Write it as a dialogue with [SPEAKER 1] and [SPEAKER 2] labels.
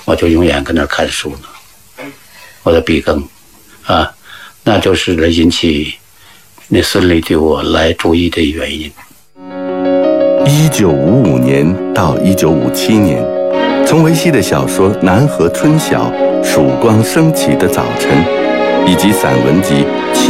[SPEAKER 1] 我就永远跟那儿看书呢。我的笔耕啊，那就是引起那孙俪对我来注意的原因。
[SPEAKER 2] 1955年到1957年，从维希的小说《南河春晓》《曙光升起的早晨》，以及散文集